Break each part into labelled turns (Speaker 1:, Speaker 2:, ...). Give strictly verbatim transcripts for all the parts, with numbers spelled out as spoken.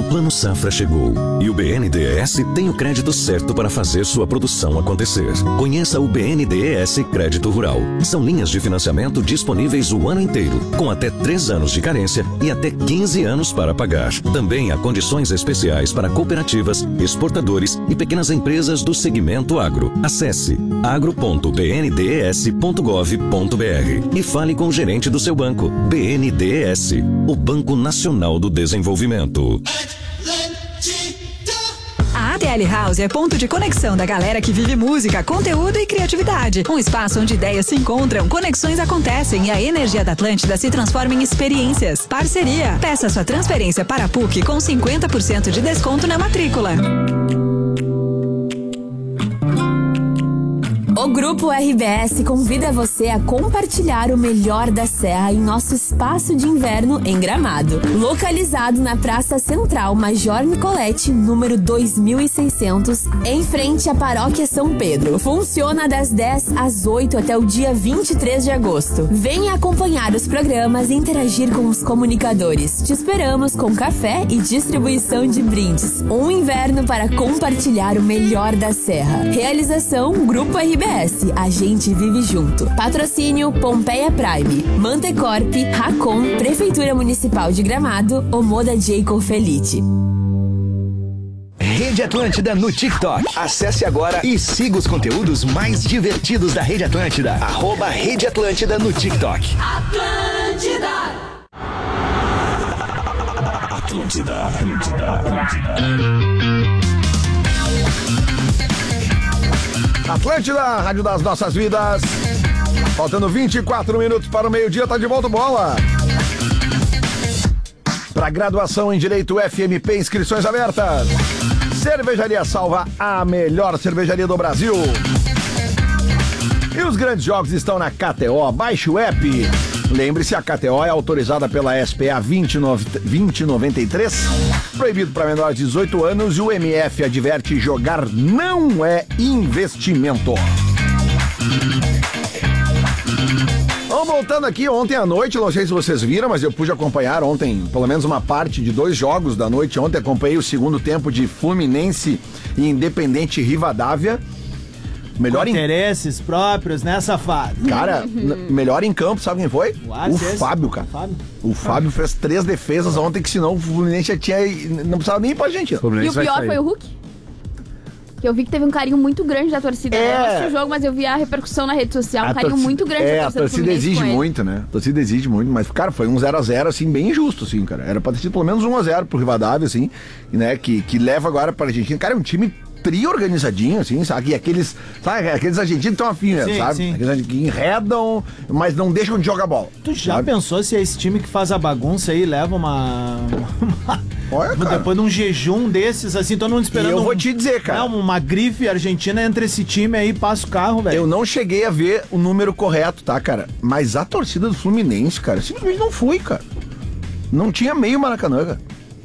Speaker 1: Plano Safra chegou e o B N D E S tem o crédito certo para fazer sua produção acontecer. Conheça o B N D E S Crédito Rural. São linhas de financiamento disponíveis o ano inteiro, com até três anos de carência e até quinze anos para pagar. Também há condições especiais para cooperativas, exportadores e pequenas empresas do segmento agro. Acesse agro ponto b n d e s ponto gov ponto b r e fale com o gerente do seu banco. B N D E S, o Banco Nacional do Desenvolvimento.
Speaker 2: A A T L House é ponto de conexão da galera que vive música, conteúdo e criatividade. Um espaço onde ideias se encontram, conexões acontecem e a energia da Atlântida se transforma em experiências. Parceria. Peça sua transferência para a P U C com cinquenta por cento de desconto na matrícula.
Speaker 3: O Grupo R B S convida você a compartilhar o melhor da Serra em nosso espaço de inverno em Gramado. Localizado na Praça Central Major Nicolete, número dois mil e seiscentos, em frente à Paróquia São Pedro. Funciona das dez às oito até o dia vinte e três de agosto. Venha acompanhar os programas e interagir com os comunicadores. Te esperamos com café e distribuição de brindes. Um inverno para compartilhar o melhor da Serra. Realização Grupo R B S. A gente vive junto. Patrocínio Pompeia Prime, Mantecorp, Racon, Prefeitura Municipal de Gramado, Omoda Jacob Felite.
Speaker 4: Rede Atlântida no TikTok. Acesse agora e siga os conteúdos mais divertidos da Rede Atlântida. Arroba Rede Atlântida no TikTok.
Speaker 5: Atlântida.
Speaker 4: Atlântida, Atlântida, Atlântida.
Speaker 6: Atlântida, Rádio das Nossas Vidas. Faltando vinte e quatro minutos para o meio-dia, tá de volta bola. Para graduação em Direito F M P, inscrições abertas. Cervejaria Salva, a melhor cervejaria do Brasil. E os grandes jogos estão na K T O. Baixe o app. Lembre-se, a K T O é autorizada pela S P A vinte e noventa e três, proibido para menores de dezoito anos, e o M F adverte: jogar não é investimento. Vamos voltando aqui, ontem à noite, não sei se vocês viram, mas eu pude acompanhar ontem, pelo menos uma parte de dois jogos da noite. Ontem acompanhei o segundo tempo de Fluminense e Independente Rivadavia. Melhor
Speaker 7: interesses em... próprios, né, safado?
Speaker 6: Cara, n- melhor em campo, sabe quem foi?
Speaker 7: Uai,
Speaker 6: o
Speaker 7: esse?
Speaker 6: Fábio, cara.
Speaker 7: O Fábio,
Speaker 6: o Fábio fez três defesas ontem, que senão o Fluminense já tinha... Não precisava nem ir pra gente.
Speaker 8: E o pior foi o Hulk. Que eu vi que teve um carinho muito grande da torcida.
Speaker 6: É.
Speaker 8: Eu não assisti o jogo, mas eu vi a repercussão na rede social. Um
Speaker 6: A
Speaker 8: carinho
Speaker 6: torcida,
Speaker 8: muito grande
Speaker 6: é,
Speaker 8: da torcida.
Speaker 6: a torcida exige muito, né? A torcida exige muito, mas, cara, foi um zero a zero, assim, bem injusto, assim, cara. Era pra ter sido pelo menos um a zero pro Rivadavia, assim, né? Que, que leva agora pra Argentina. Cara, é um time tri-organizadinho, assim, sabe? E aqueles, sabe? Aqueles argentinos que estão afim,
Speaker 7: sim,
Speaker 6: sabe?
Speaker 7: Sim.
Speaker 6: Aqueles que enredam, mas não deixam de jogar bola.
Speaker 7: Tu já
Speaker 6: sabe?
Speaker 7: pensou se é esse time que faz a bagunça aí leva uma... uma...
Speaker 6: Olha, cara.
Speaker 7: Depois de um jejum desses, assim, todo mundo esperando...
Speaker 6: E eu
Speaker 7: um...
Speaker 6: vou te dizer, cara.
Speaker 7: Não, uma grife argentina entre esse time aí, passa o carro, velho.
Speaker 6: Eu não cheguei a ver o número correto, tá, cara? Mas a torcida do Fluminense, cara, simplesmente não foi, cara. Não tinha meio Maracanã, cara.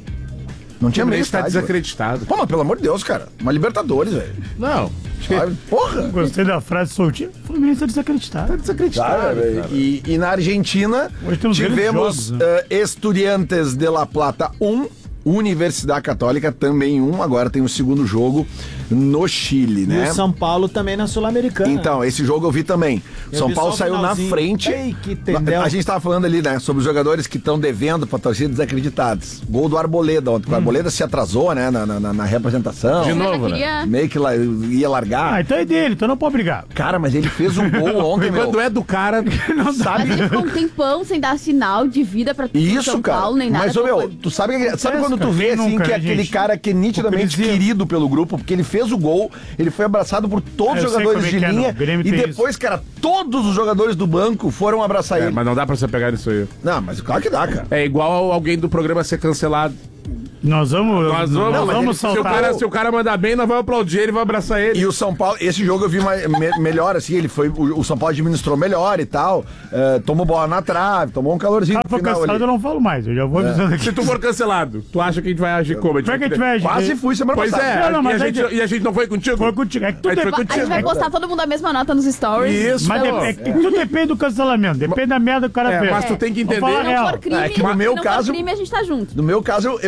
Speaker 6: Não tinha meio
Speaker 9: estádio. Tá desacreditado.
Speaker 6: Pô, mas pelo amor de Deus, cara. Uma Libertadores, velho.
Speaker 9: Não.
Speaker 6: Sabe? Porra.
Speaker 10: Gostei da frase soltinha. O Fluminense tá desacreditado.
Speaker 9: Tá desacreditado,
Speaker 6: Cara,
Speaker 9: cara.
Speaker 6: E, e na Argentina, tivemos
Speaker 10: jogos, né?
Speaker 6: uh, Estudiantes de La Plata um, Universidade Católica também um. Agora tem o segundo jogo no Chile, né?
Speaker 7: E o São Paulo também na Sul-Americana.
Speaker 6: Então, esse jogo eu vi também.
Speaker 7: Eu
Speaker 6: São
Speaker 7: vi
Speaker 6: Paulo
Speaker 7: só o
Speaker 6: saiu na
Speaker 7: finalzinho.
Speaker 6: frente.
Speaker 7: Ei, que tendel.
Speaker 6: A gente tava falando ali, né, sobre os jogadores que estão devendo pra torcida desacreditados. Gol do Arboleda ontem. Hum. O Arboleda se atrasou, né, na, na, na representação.
Speaker 9: De novo,
Speaker 8: queria...
Speaker 9: né?
Speaker 6: Meio que lá, ia largar.
Speaker 10: Ah, então é dele, então não pode brigar.
Speaker 6: Cara, mas ele fez um gol ontem, meu.
Speaker 9: Quando é do cara, não
Speaker 6: sabe?
Speaker 8: Mas ele ficou um tempão sem dar sinal de vida pra
Speaker 6: Isso,
Speaker 8: São
Speaker 6: cara.
Speaker 8: Paulo, nem nada.
Speaker 6: Mas, ô, meu,
Speaker 8: foi...
Speaker 6: tu sabe, que, sabe quando tu
Speaker 10: cara,
Speaker 6: vê,
Speaker 10: quem
Speaker 6: assim,
Speaker 10: nunca,
Speaker 6: que é
Speaker 10: né,
Speaker 6: aquele
Speaker 10: gente?
Speaker 6: cara que é nitidamente
Speaker 10: Hipocrisia.
Speaker 6: querido pelo grupo, porque ele fez o gol, ele foi abraçado por todos
Speaker 10: Eu
Speaker 6: os
Speaker 10: sei
Speaker 6: jogadores
Speaker 10: como é
Speaker 6: de
Speaker 10: que é,
Speaker 6: linha,
Speaker 10: no Grêmio
Speaker 6: e
Speaker 10: tem
Speaker 6: depois, cara, todos os jogadores do banco foram abraçar
Speaker 9: É,
Speaker 6: ele.
Speaker 9: mas não dá pra você pegar nisso aí.
Speaker 6: Não, mas claro que dá, cara.
Speaker 9: É igual alguém do programa ser cancelado.
Speaker 10: Nós vamos,
Speaker 9: Nós vamos,
Speaker 10: nós
Speaker 9: não,
Speaker 10: vamos
Speaker 9: ele, se, o
Speaker 10: saltar.
Speaker 9: cara, se o cara mandar bem, nós vamos aplaudir ele e vamos abraçar ele.
Speaker 6: E o São Paulo, esse jogo eu vi mais, me, melhor, assim, ele foi, o, o São Paulo administrou melhor e tal, uh, tomou bola na trave, tomou um calorzinho
Speaker 10: Se
Speaker 6: no
Speaker 10: for
Speaker 6: final
Speaker 10: cancelado,
Speaker 6: ali.
Speaker 10: eu não falo mais, eu já vou avisando aqui.
Speaker 9: Se tu for cancelado, tu acha que a gente vai agir como?
Speaker 10: Como é que a gente vai agir?
Speaker 6: Quase fui semana
Speaker 9: Pois
Speaker 6: passada.
Speaker 9: é,
Speaker 10: Não, não,
Speaker 9: e,
Speaker 10: mas
Speaker 9: a
Speaker 10: aí
Speaker 9: gente,
Speaker 10: de-
Speaker 9: e a gente não foi contigo?
Speaker 10: Foi contigo. É que
Speaker 9: A
Speaker 10: tudo
Speaker 9: gente foi
Speaker 10: depende.
Speaker 8: A gente vai
Speaker 9: contigo.
Speaker 8: postar todo mundo a mesma nota nos stories.
Speaker 9: Isso,
Speaker 10: Mas
Speaker 9: pô.
Speaker 10: dep- é que tudo depende do cancelamento, depende da merda que o cara
Speaker 9: É,
Speaker 10: fez.
Speaker 9: mas tu tem que
Speaker 10: Vamos
Speaker 9: entender.
Speaker 10: falar
Speaker 8: Se não
Speaker 10: real.
Speaker 8: for crime,
Speaker 6: É que no meu
Speaker 8: se não
Speaker 6: caso-
Speaker 8: for crime, a gente tá junto.
Speaker 6: No meu caso, eu, eu respondo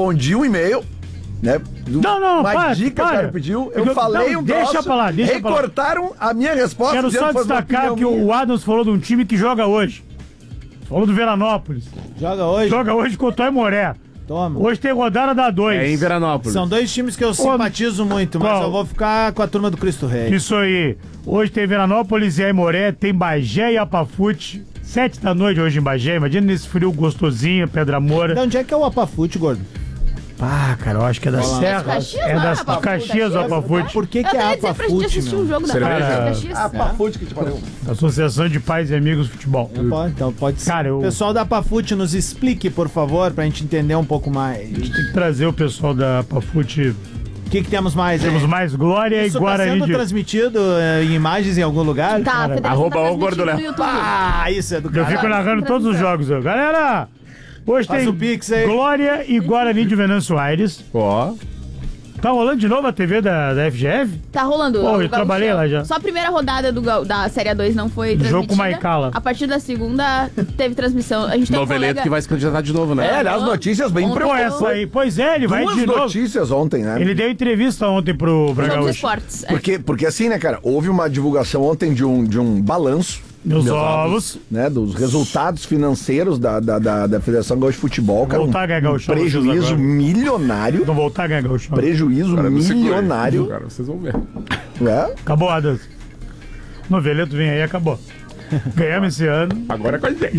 Speaker 6: respondi um e-mail, né? do-
Speaker 10: Não, não,
Speaker 6: uma
Speaker 10: para,
Speaker 6: dica que o
Speaker 10: para.
Speaker 6: cara pediu. Eu
Speaker 10: Eu-
Speaker 6: falei
Speaker 10: não,
Speaker 6: um
Speaker 10: deixa
Speaker 6: troço,
Speaker 10: pra lá, deixa pra lá.
Speaker 6: recortaram a minha resposta.
Speaker 10: Quero
Speaker 6: dizendo
Speaker 10: só
Speaker 6: que foi uma
Speaker 10: destacar
Speaker 6: opinião
Speaker 10: que
Speaker 6: minha.
Speaker 10: o Adams falou de um time que joga hoje. Falou do Veranópolis.
Speaker 7: Joga hoje.
Speaker 10: Joga hoje contra o Aimoré.
Speaker 7: Toma.
Speaker 10: Hoje tem rodada da dois.
Speaker 9: É em Veranópolis.
Speaker 7: São dois times que eu simpatizo muito, mas
Speaker 10: Qual?
Speaker 7: eu vou ficar com a turma do Cristo Rei.
Speaker 10: Isso aí. Hoje tem Veranópolis e Aimoré, tem Bagé e Apafute. Sete da noite hoje em Bagé. Imagina nesse frio gostosinho, Pedra Moura.
Speaker 7: De onde é que é o Apafute, gordo?
Speaker 10: Ah, cara, eu acho que é da Serra.
Speaker 8: Caxias,
Speaker 10: É
Speaker 8: não é
Speaker 10: das
Speaker 8: Apafute,
Speaker 10: Caxias o Apafute.
Speaker 7: Por que,
Speaker 8: Eu
Speaker 7: que é
Speaker 8: queria dizer pra gente
Speaker 7: Apafute,
Speaker 8: assistir um
Speaker 7: meu?
Speaker 8: jogo da
Speaker 9: Cerveja.
Speaker 8: Caxias.
Speaker 6: Ah, Pafute que te pariu.
Speaker 10: Associação de Pais e Amigos de Futebol.
Speaker 7: Não pode, então pode ser.
Speaker 10: Cara, eu-
Speaker 7: Pessoal da Apafute, nos explique, por favor, pra gente entender um pouco mais.
Speaker 10: Tem que trazer o pessoal da Apafute.
Speaker 7: O que, que temos mais aí?
Speaker 10: Temos mais Glória
Speaker 7: Isso
Speaker 10: e
Speaker 7: tá
Speaker 10: Guarani
Speaker 7: sendo
Speaker 10: de...
Speaker 7: transmitido eh, em imagens em algum lugar?
Speaker 8: Tá, a federação
Speaker 9: Arroba
Speaker 8: tá
Speaker 9: o Gordo
Speaker 8: transmitindo
Speaker 9: Léo.
Speaker 8: no YouTube.
Speaker 7: Ah, isso é do
Speaker 10: Eu
Speaker 7: cara.
Speaker 10: fico narrando todos os jogos. ó. Galera, hoje
Speaker 7: Faz
Speaker 10: tem
Speaker 7: o Pix aí.
Speaker 10: Glória e Guarani de Venâncio Aires.
Speaker 9: Ó.
Speaker 10: Tá rolando de novo a T V da, da F G F?
Speaker 8: Tá rolando.
Speaker 10: Pô,
Speaker 8: o
Speaker 10: eu trabalhei
Speaker 8: Gauchão.
Speaker 10: lá já.
Speaker 8: Só a primeira rodada do, Gau- da Série A dois não foi
Speaker 10: Jogo
Speaker 8: transmitida.
Speaker 10: com Maicala.
Speaker 8: A partir da segunda teve transmissão. A gente tem um
Speaker 9: Noveleto
Speaker 8: colega...
Speaker 9: que vai se candidatar de novo, né?
Speaker 6: É, aliás, notícias bem
Speaker 8: Ontem-
Speaker 10: Pô,
Speaker 6: preocupantes.
Speaker 10: essa aí. Pois é, ele vai
Speaker 6: Duas
Speaker 10: de novo.
Speaker 6: notícias ontem, né?
Speaker 10: Ele deu entrevista ontem pro pra
Speaker 8: Sobre os
Speaker 10: Gaúcho.
Speaker 8: esportes. é.
Speaker 6: Porque, porque assim, né, cara, houve uma divulgação ontem de um, de um balanço.
Speaker 10: Meus ovos.
Speaker 6: Né, dos resultados financeiros da, da, da, da Federação Gaúcha de Futebol, cara.
Speaker 10: Voltar a ganhar
Speaker 6: um
Speaker 10: Gaúcho,
Speaker 6: prejuízo
Speaker 10: vocês agora.
Speaker 6: milionário.
Speaker 10: Não voltar a ganhar Gaúcho.
Speaker 6: Prejuízo
Speaker 9: Cara, não segura aí.
Speaker 6: milionário.
Speaker 9: Cara, vocês vão ver.
Speaker 6: É?
Speaker 10: Acabou, Adams. Noveleto vem aí, acabou. Ganhamos esse ano.
Speaker 9: Agora é com a gente.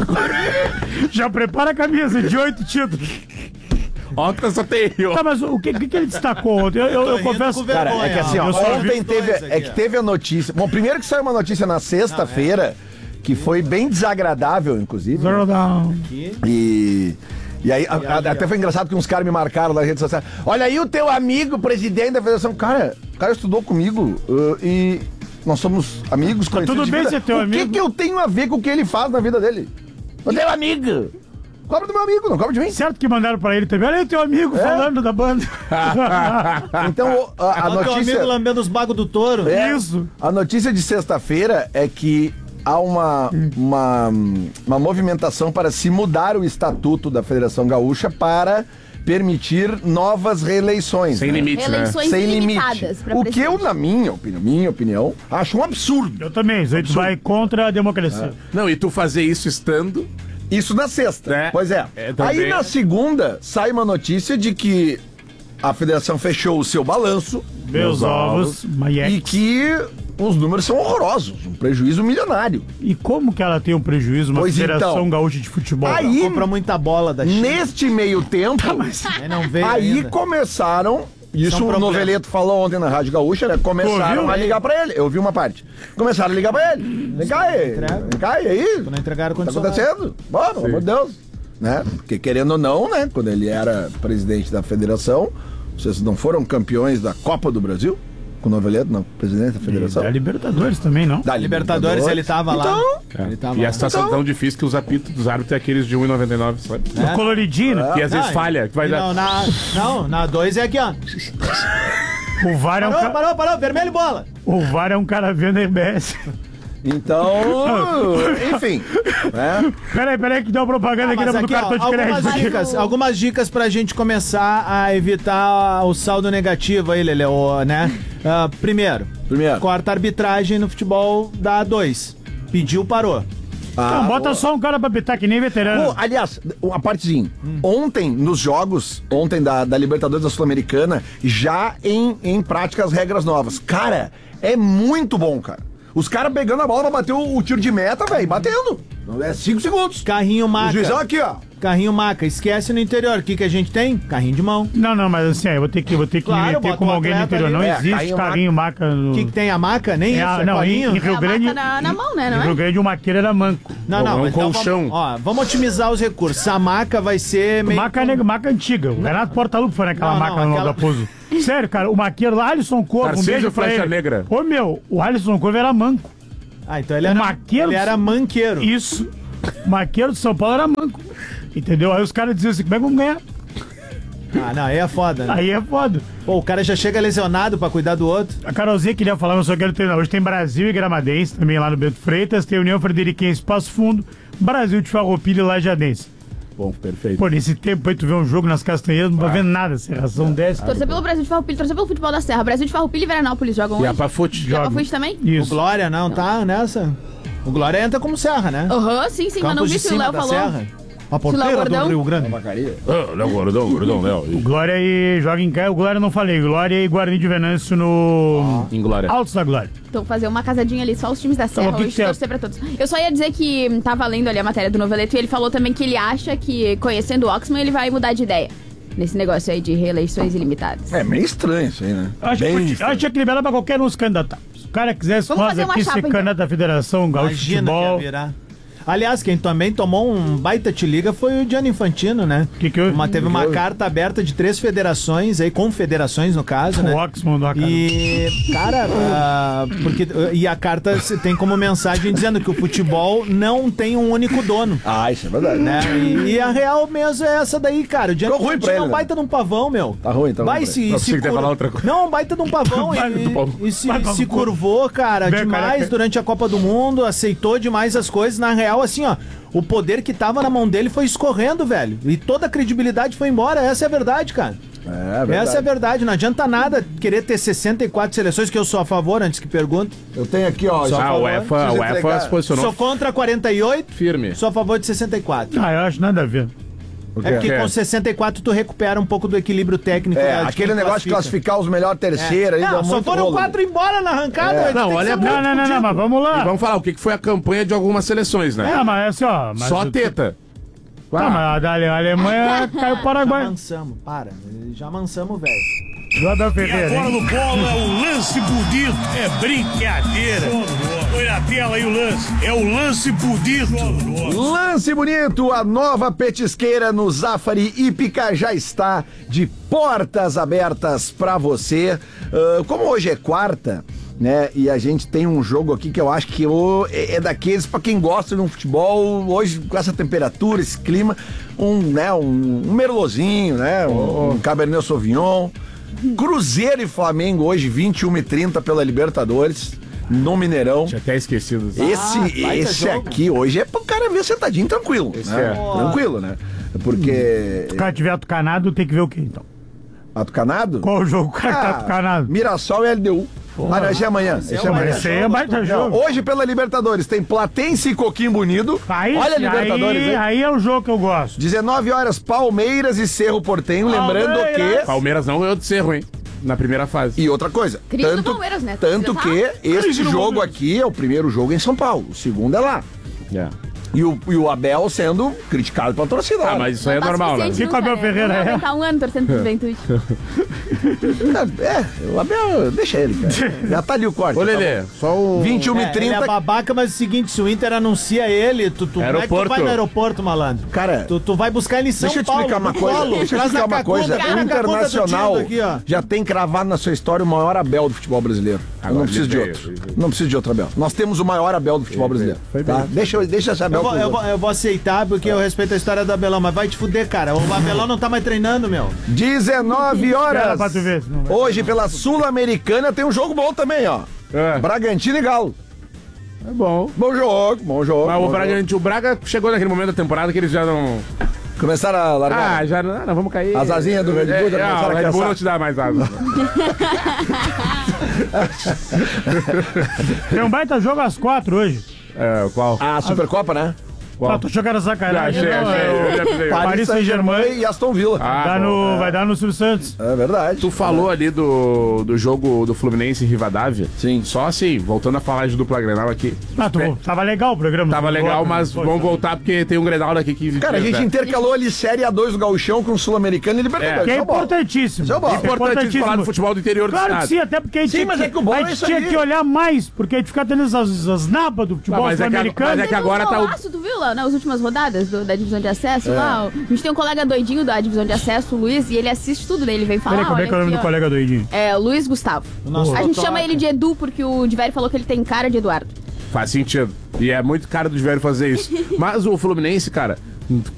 Speaker 10: Já prepara a camisa de oito títulos.
Speaker 9: Ontem só tem eu.
Speaker 10: Tá, mas o que, o que ele destacou ontem? Eu, eu, eu
Speaker 7: Tô rindo
Speaker 10: confesso.
Speaker 7: com
Speaker 6: Cara, é que assim, ó,
Speaker 10: Eu só vi
Speaker 6: ontem teve,
Speaker 7: dois aqui,
Speaker 6: é que
Speaker 7: ó.
Speaker 6: teve a notícia. Bom, primeiro que saiu uma notícia na sexta-feira, que foi bem desagradável, inclusive. né?
Speaker 10: Não.
Speaker 6: E. E aí, a- a- até foi engraçado que uns caras me marcaram na rede social. Olha aí o teu amigo, presidente da federação. Cara, o cara estudou comigo uh, e nós somos amigos, conhecidos
Speaker 10: tudo
Speaker 6: de
Speaker 10: bem
Speaker 6: vida.
Speaker 10: ser teu
Speaker 6: O que
Speaker 10: amigo.
Speaker 6: que eu tenho a ver com o que ele faz na vida dele? O teu amigo! Cobra do meu amigo, não cobra de mim.
Speaker 10: Certo que mandaram pra ele também. Olha aí teu amigo
Speaker 6: É?
Speaker 10: falando da banda.
Speaker 6: Então, o- a, a
Speaker 7: Olha o teu amigo
Speaker 6: notícia...
Speaker 7: lambendo os bagos do touro.
Speaker 6: É,
Speaker 10: Isso.
Speaker 6: A notícia de sexta-feira é que há uma, uma, uma movimentação para se mudar o estatuto da Federação Gaúcha para permitir novas reeleições.
Speaker 9: Sem
Speaker 6: né?
Speaker 9: limite, né?
Speaker 8: Eleições
Speaker 6: Sem
Speaker 8: ilimitadas
Speaker 6: limite.
Speaker 8: pra
Speaker 6: O que eu,
Speaker 8: presidente.
Speaker 6: na minha opinião, minha opinião, acho um absurdo.
Speaker 10: Eu também. Isso aí tu vai contra a democracia.
Speaker 9: Não, e tu fazer isso estando.
Speaker 6: Isso na sexta.
Speaker 9: É.
Speaker 6: Pois é.
Speaker 9: É, também.
Speaker 6: Aí na segunda sai uma notícia de que a federação fechou o seu balanço
Speaker 10: Meus ovos,
Speaker 6: e
Speaker 10: Maiex.
Speaker 6: que os números são horrorosos, um prejuízo milionário.
Speaker 10: E como que ela tem um prejuízo, uma
Speaker 6: Pois
Speaker 10: Federação
Speaker 6: então.
Speaker 10: Gaúcha de Futebol?
Speaker 6: Aí-
Speaker 7: Compra muita bola da China.
Speaker 6: Neste meio tempo,
Speaker 7: Aí não veio
Speaker 6: aí
Speaker 7: ainda.
Speaker 6: começaram. Isso
Speaker 7: São
Speaker 6: o
Speaker 7: problemas.
Speaker 6: Noveleto falou ontem na Rádio Gaúcha, né? Começaram
Speaker 10: ouviu?
Speaker 6: a ligar pra ele. Eu vi uma parte. Começaram a ligar pra ele. Vem cá aí. Vem cá aí. e aí?
Speaker 7: Não entregaram
Speaker 6: O que tá
Speaker 7: condicionado.
Speaker 6: acontecendo? Bom, pelo amor de Deus. Né? Porque querendo ou não, né? Quando ele era presidente da federação, vocês não foram campeões da Copa do Brasil? Com o Noveleto, não, presidente da
Speaker 10: E
Speaker 6: federação?
Speaker 10: da Libertadores também, não?
Speaker 6: Da
Speaker 7: Libertadores, ele tava lá.
Speaker 6: Então,
Speaker 7: Ele tava
Speaker 9: E a
Speaker 7: lá.
Speaker 9: situação
Speaker 6: Então-
Speaker 9: tão difícil que os apitos dos árbitros é aqueles de um e noventa e nove, sabe?
Speaker 10: O coloridinho, né?
Speaker 9: Que às vezes
Speaker 7: Não,
Speaker 9: falha. Que vai
Speaker 7: e
Speaker 9: dar.
Speaker 7: Não, na, não, na dois é aqui, ó.
Speaker 10: O V A R é um
Speaker 7: Parou,
Speaker 10: cara.
Speaker 7: parou, parou, vermelho e bola.
Speaker 10: O V A R é um cara vendo R B S.
Speaker 6: então, enfim, né?
Speaker 10: Peraí, peraí, que deu uma propaganda aqui
Speaker 7: Mas
Speaker 10: do
Speaker 7: aqui, ó,
Speaker 10: cartão de
Speaker 7: algumas
Speaker 10: crédito.
Speaker 7: dicas, algumas dicas pra gente começar a evitar o saldo negativo aí, Lele, o, né? Ah, primeiro,
Speaker 6: Primeiro.
Speaker 7: corta a arbitragem no futebol da A dois. Pediu, parou.
Speaker 6: Ah,
Speaker 10: Não, bota
Speaker 6: o-
Speaker 10: só um cara pra pitar que nem veterano.
Speaker 6: Pô, aliás, uma partezinha. Ontem, nos jogos, ontem da, da Libertadores da Sul-Americana, já em, em prática as regras novas. Cara, é muito bom, cara. Os caras pegando a bola pra bater o, o tiro de meta, velho, batendo. É cinco segundos.
Speaker 7: Carrinho
Speaker 6: O
Speaker 7: maca.
Speaker 6: juizão aqui, ó.
Speaker 7: Carrinho maca. Esquece no interior. O que, que a gente tem? Carrinho de mão.
Speaker 10: Não, não, mas assim, eu vou ter que, vou ter que
Speaker 7: Claro,
Speaker 10: me meter
Speaker 7: bota
Speaker 10: como
Speaker 7: um
Speaker 10: alguém no
Speaker 7: atleta
Speaker 10: interior. Não
Speaker 7: ali.
Speaker 6: É,
Speaker 10: existe
Speaker 6: carrinho
Speaker 10: carrinho maca no...
Speaker 7: O que, que tem a maca? Nem
Speaker 10: É,
Speaker 7: isso,
Speaker 10: a-
Speaker 7: é
Speaker 10: não, em,
Speaker 7: colinho?
Speaker 10: em Rio
Speaker 8: É a
Speaker 10: Grande...
Speaker 8: maca na- na mão, né, não
Speaker 10: Em
Speaker 8: é?
Speaker 10: Rio Grande o maqueiro era manco.
Speaker 7: Não, não.
Speaker 9: Ou um
Speaker 7: então
Speaker 9: colchão.
Speaker 7: Vamos, ó, vamos otimizar os recursos. A maca vai ser meio...
Speaker 10: Maca, nega- maca antiga. O Renato Portaluppi foi naquela
Speaker 7: Não,
Speaker 10: maca
Speaker 7: não,
Speaker 10: no
Speaker 7: aquela-
Speaker 10: Lodaposo. Sério, cara, o maqueiro lá, Alisson Corvo, um
Speaker 9: Tarcísio
Speaker 10: beijo pra
Speaker 9: Flecha
Speaker 10: ele.
Speaker 9: Negra.
Speaker 10: Ô, meu, o Alisson Corvo era manco.
Speaker 7: Ah, então ele
Speaker 10: O
Speaker 7: era,
Speaker 10: maqueiro-
Speaker 7: ele era manqueiro.
Speaker 10: Isso. O maqueiro de São Paulo era manco. Entendeu? Aí os caras diziam assim, como é que vamos ganhar?
Speaker 7: Ah, não, aí é foda, né?
Speaker 10: Aí é foda.
Speaker 7: Pô, o cara já chega lesionado pra cuidar do outro.
Speaker 10: A Carolzinha queria falar, mas eu só quero treinar. Hoje tem Brasil e Gramadense, também lá no Bento Freitas. Tem União Frederiquense Passo Fundo, Brasil de Farroupilha e Lajadense.
Speaker 9: Bom, perfeito.
Speaker 10: Pô, nesse tempo aí tu vê um jogo nas Castanheiras, não vai ver nada, serração desce.
Speaker 8: Torcer pelo Brasil de Farroupilha, torcer pelo futebol da Serra. Brasil de Farroupilha e Veranópolis jogam
Speaker 9: E a
Speaker 8: hoje.
Speaker 9: Pafute.
Speaker 8: E a Pafute também?
Speaker 7: O
Speaker 10: Isso.
Speaker 7: Glória não, tá nessa. O Glória entra como Serra, né?
Speaker 8: Aham, sim, sim, mas não
Speaker 7: Campos
Speaker 8: vi
Speaker 7: de
Speaker 8: se o
Speaker 7: cima
Speaker 8: Léo
Speaker 7: da
Speaker 8: falou.
Speaker 7: Serra. A
Speaker 8: Léo
Speaker 7: porteira
Speaker 8: Gordão?
Speaker 7: do Rio Grande.
Speaker 9: Ah, Léo Gordão, Gordão, Léo.
Speaker 10: O Glória e joga em casa. O Glória não falei. Glória e Guarani de Venâncio no.
Speaker 9: Em Glória.
Speaker 10: Altos da Glória.
Speaker 8: Então fazer uma casadinha ali, só os times da Serra
Speaker 10: o que
Speaker 8: hoje,
Speaker 10: que é?
Speaker 8: torcer pra todos. Eu só ia dizer que tava lendo ali a matéria do Noveleto e ele falou também que ele acha que, conhecendo o Oxman, ele vai mudar de ideia. Nesse negócio aí de reeleições ilimitadas.
Speaker 6: É meio estranho isso aí, né?
Speaker 10: Acho
Speaker 6: Bem
Speaker 10: que,
Speaker 6: estranho.
Speaker 10: acho que tinha que liberar pra qualquer um se candidatar. Se o cara quisesse,
Speaker 8: Vamos
Speaker 10: nós
Speaker 8: fazer uma
Speaker 10: aqui
Speaker 8: chapa,
Speaker 10: ser
Speaker 8: então.
Speaker 10: candidato da Federação Gaúcho de
Speaker 7: Imagina que ia
Speaker 10: Futebol.
Speaker 7: virar. Aliás, quem também tomou um baita te liga foi o Gianni Infantino, né?
Speaker 10: Que que houve?
Speaker 7: uma, teve uma carta aberta de três federações, aí, confederações no caso, né?
Speaker 10: O Oxman mandou a cara.
Speaker 7: E, cara, ah, porque, e a carta se- tem como mensagem dizendo que o futebol não tem um único dono.
Speaker 6: Ah, isso é verdade.
Speaker 7: Né? E, e a real mesmo é essa daí, cara. O Gianni
Speaker 6: Ficou ruim
Speaker 7: Infantino
Speaker 6: pra ele,
Speaker 7: é um
Speaker 6: né?
Speaker 7: baita de um pavão, meu.
Speaker 6: Tá ruim, tá ruim
Speaker 7: Vai
Speaker 6: pra
Speaker 7: se,
Speaker 9: Não,
Speaker 7: se
Speaker 9: pensei que tu ia
Speaker 7: cur-
Speaker 9: falar outra coisa.
Speaker 7: Não, um baita de um pavão.
Speaker 10: Baita
Speaker 7: e,
Speaker 10: de um pavão.
Speaker 7: e se,
Speaker 10: Baita de um
Speaker 7: se
Speaker 10: pavão.
Speaker 7: curvou, cara,
Speaker 10: Bem,
Speaker 7: demais
Speaker 10: careca.
Speaker 7: durante a Copa do Mundo, aceitou demais as coisas. Na real, assim, ó, o poder que tava na mão dele foi escorrendo, velho. E toda a credibilidade foi embora. Essa é a verdade, cara.
Speaker 6: É, verdade.
Speaker 7: Essa é a verdade. Não adianta nada querer ter sessenta e quatro seleções, que eu sou a favor, antes que pergunte.
Speaker 6: Eu tenho aqui, ó.
Speaker 7: Só
Speaker 6: já
Speaker 9: Ah,
Speaker 6: falou,
Speaker 9: o UEFA,
Speaker 6: preciso
Speaker 9: o UEFA
Speaker 6: entregar.
Speaker 9: se posicionou
Speaker 7: Sou contra quarenta e oito,
Speaker 9: firme.
Speaker 7: sou a favor de sessenta e quatro.
Speaker 10: Ah, eu acho nada a ver.
Speaker 6: O quê?
Speaker 7: É porque
Speaker 9: É.
Speaker 7: com sessenta e quatro tu recupera um pouco do equilíbrio técnico.
Speaker 6: É,
Speaker 7: da- de
Speaker 6: aquele
Speaker 7: quem
Speaker 6: negócio de
Speaker 7: classifica.
Speaker 6: classificar os melhores terceira aí,
Speaker 7: Não,
Speaker 6: deu
Speaker 7: só
Speaker 6: muito
Speaker 7: foram
Speaker 6: rolo.
Speaker 7: quatro embora na arrancada.
Speaker 6: É.
Speaker 7: velho.
Speaker 9: Não,
Speaker 7: Tem que
Speaker 9: olha,
Speaker 7: ser
Speaker 9: não,
Speaker 10: Não,
Speaker 7: muito
Speaker 10: não, não, não, mas vamos
Speaker 9: E
Speaker 10: lá.
Speaker 9: vamos falar o que que foi a campanha de algumas seleções, né?
Speaker 10: É, mas assim, ó. Mas
Speaker 9: Só
Speaker 10: o-
Speaker 9: teta.
Speaker 10: Tá, mas a da Ale- a Alemanha caiu o
Speaker 7: Já
Speaker 10: Paraguai.
Speaker 7: mansamos, para. Já mansamos, velho.
Speaker 10: Do Abel Ferreira, hein?
Speaker 5: no bolo é o lance bonito. É brincadeira. Olha a tela aí o lance. É o lance bonito.
Speaker 6: Lance bonito, a nova petisqueira no Zafari Ípica já está de portas abertas pra você. Ah, como hoje é quarta, né, e a gente tem um jogo aqui que eu acho que o- é é daqueles pra quem gosta de um futebol, hoje com essa temperatura, esse clima, um, né, um, um merlozinho, né, um, um Cabernet Sauvignon. Cruzeiro e Flamengo hoje, vinte e uma e trinta pela Libertadores, no Mineirão.
Speaker 9: Tinha até esquecido.
Speaker 6: Esse,
Speaker 7: baita
Speaker 6: esse
Speaker 7: jogo.
Speaker 6: aqui hoje é pro cara ver sentadinho tranquilo.
Speaker 9: Esse
Speaker 6: Né?
Speaker 9: é.
Speaker 6: Tranquilo, né? Porque.
Speaker 10: Se o cara tiver atucanado, tem que ver o quê, então?
Speaker 6: Atucanado?
Speaker 10: Qual o jogo o cara tá
Speaker 6: Ah,
Speaker 10: atucanado?
Speaker 6: Mirassol e L D U. Ah, não, esse é amanhã. Esse é amanhã.
Speaker 10: Esse aí é baita
Speaker 6: Não,
Speaker 10: jogo.
Speaker 6: hoje pela Libertadores tem Platense e Coquimbo Unido.
Speaker 10: Aí,
Speaker 6: Olha a
Speaker 10: sim,
Speaker 6: Libertadores,
Speaker 10: aí,
Speaker 6: hein?
Speaker 10: aí é o jogo que eu gosto.
Speaker 6: dezenove horas, Palmeiras e Cerro Portenho. Lembrando
Speaker 10: Palmeiras.
Speaker 6: que.
Speaker 9: Palmeiras não ganhou de Cerro, hein? Na primeira fase.
Speaker 6: E outra coisa,
Speaker 8: Crise do
Speaker 6: tanto,
Speaker 8: Palmeiras, né?
Speaker 6: tanto
Speaker 8: Já tá.
Speaker 6: que este
Speaker 10: Crise do
Speaker 6: jogo
Speaker 10: Palmeiras.
Speaker 6: aqui é o primeiro jogo em São Paulo, o segundo é lá.
Speaker 9: É.
Speaker 6: E o, e o Abel sendo criticado pela torcida.
Speaker 9: Ah,
Speaker 6: olha.
Speaker 9: mas isso aí é
Speaker 8: Tá
Speaker 9: normal, né?
Speaker 8: suficiente,
Speaker 10: Fica o
Speaker 8: não,
Speaker 10: Abel
Speaker 8: cara.
Speaker 10: Ferreira,
Speaker 8: Vamos
Speaker 10: é?
Speaker 8: aguentar um ano torcendo pro Juventude.
Speaker 6: É, o Abel, deixa ele, cara. Já tá ali o corte.
Speaker 9: Ô, Lelê, só um...
Speaker 6: vinte e uma
Speaker 7: É,
Speaker 6: e
Speaker 7: ele
Speaker 6: trinta.
Speaker 7: é babaca, mas é o seguinte, se o Inter anuncia ele, tu, tu, como é que tu
Speaker 9: Aeroporto.
Speaker 7: vai no aeroporto, malandro?
Speaker 6: Cara,
Speaker 7: Tu, tu vai buscar ele em São
Speaker 6: deixa eu te
Speaker 7: Paulo,
Speaker 6: explicar uma
Speaker 7: no
Speaker 6: coisa.
Speaker 7: colo,
Speaker 6: Deixa eu te
Speaker 7: traz
Speaker 6: explicar
Speaker 7: na
Speaker 6: uma coisa.
Speaker 7: cacuda,
Speaker 6: O
Speaker 7: na cacuda do
Speaker 6: Internacional
Speaker 7: Tito aqui, ó.
Speaker 6: já tem cravado na sua história o maior Abel do futebol brasileiro. Eu não
Speaker 9: Agora
Speaker 6: preciso de
Speaker 9: ele
Speaker 6: outro.
Speaker 9: veio, ele veio.
Speaker 6: Não preciso de outro Abel. Nós temos o maior Abel do futebol brasileiro.
Speaker 9: Foi
Speaker 6: Tá?
Speaker 9: bem.
Speaker 6: Deixa, eu- deixa esse Abel
Speaker 7: Eu vou,
Speaker 6: pros
Speaker 7: eu, vou,
Speaker 6: outros.
Speaker 7: eu vou aceitar porque eu respeito a história do Abelão, mas vai te fuder, cara. O Abelão não tá mais treinando, meu.
Speaker 6: dezenove
Speaker 10: Cara,
Speaker 6: horas.
Speaker 10: pra tu ver. Não vai.
Speaker 6: Hoje, pela Sul-Americana, tem um jogo bom também, ó.
Speaker 9: É.
Speaker 6: Bragantino e Galo.
Speaker 9: É bom.
Speaker 6: Bom jogo, bom jogo.
Speaker 9: Mas
Speaker 6: bom
Speaker 9: o
Speaker 6: jogo.
Speaker 9: Braga, o Braga chegou naquele momento da temporada que eles já não...
Speaker 6: Começaram a largar.
Speaker 9: Ah, já não, não vamos cair.
Speaker 6: As asinhas do Red Bull já
Speaker 9: é,
Speaker 6: começaram
Speaker 9: ah,
Speaker 6: a
Speaker 9: o Red Bull
Speaker 6: cansar.
Speaker 9: não te dá mais asa.
Speaker 10: Tem um baita jogo às quatro hoje.
Speaker 9: É, qual?
Speaker 6: A Supercopa, né?
Speaker 9: Qual?
Speaker 10: Ah, tô achando sacanagem.
Speaker 9: achei,
Speaker 10: não,
Speaker 9: achei.
Speaker 10: é o-
Speaker 9: Eu já pensei.
Speaker 10: Paris Saint-Germain
Speaker 6: e Aston Villa.
Speaker 9: Ah,
Speaker 10: Dá
Speaker 9: bom.
Speaker 10: no, vai dar no Silvio Santos.
Speaker 6: É verdade.
Speaker 9: Tu falou ali do, do jogo do Fluminense em Rivadavia.
Speaker 6: Sim.
Speaker 9: Só assim, voltando a falar de dupla Grenal aqui.
Speaker 10: Ah, tu, tava legal o programa.
Speaker 9: Tava
Speaker 10: tu
Speaker 9: legal,
Speaker 10: volta,
Speaker 9: mas
Speaker 10: pô,
Speaker 9: vamos
Speaker 10: tá-
Speaker 9: voltar porque tem um Grenal daqui que...
Speaker 6: Cara, a gente
Speaker 9: é.
Speaker 6: intercalou ali Série A dois do Gauchão com o Sul-Americano e Libertadores.
Speaker 10: Que é
Speaker 6: Isso bola.
Speaker 10: importantíssimo.
Speaker 6: Isso é bola.
Speaker 10: Isso é
Speaker 9: Importante falar do futebol do interior do
Speaker 10: Claro que
Speaker 9: estado.
Speaker 10: sim, até porque a gente,
Speaker 6: Sim,
Speaker 10: tinha
Speaker 6: mas
Speaker 10: que,
Speaker 6: é que o bom
Speaker 10: a
Speaker 6: é
Speaker 10: gente
Speaker 6: isso
Speaker 10: tinha
Speaker 6: aí.
Speaker 10: que olhar mais, porque a gente fica tendo essas, essas nabas do futebol
Speaker 9: Não, mas é que a-
Speaker 10: sul-americano.
Speaker 9: mas é que agora tá o-
Speaker 8: Golaço, tu viu lá nas últimas rodadas do- da divisão de acesso lá? A gente tem um colega doidinho da divisão de acesso, o Luiz, e ele assiste tudo, né? Ele vem falar.
Speaker 10: Peraí, como é
Speaker 8: olha
Speaker 10: que é o nome
Speaker 8: aqui,
Speaker 10: do
Speaker 8: ó.
Speaker 10: colega doidinho?
Speaker 8: É, Luiz Gustavo.
Speaker 7: nosso
Speaker 8: A gente
Speaker 7: fotógrafo.
Speaker 8: chama ele de Edu porque o Divério falou que ele tem cara de Eduardo.
Speaker 9: Faz sentido. E é muito caro do Velho fazer isso. Mas o Fluminense, cara,